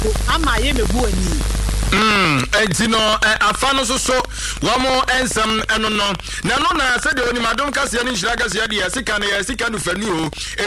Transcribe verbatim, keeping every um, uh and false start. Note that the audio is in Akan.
ama ye mebu ani Mm, enti no afa no so so wamo ensem eno no na no na se de oni madom kase ni nhira kase de ya sika na ya sika no fanu o